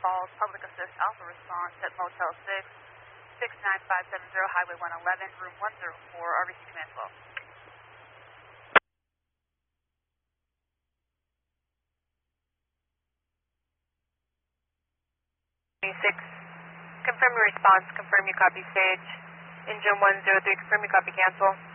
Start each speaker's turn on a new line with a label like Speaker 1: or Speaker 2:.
Speaker 1: calls, public assist, alpha response at Motel 6, 69570, Highway 111, room 104, RBC Command 12.
Speaker 2: 26. Confirm your response. Confirm you copy stage. Engine 103. Confirm you copy cancel.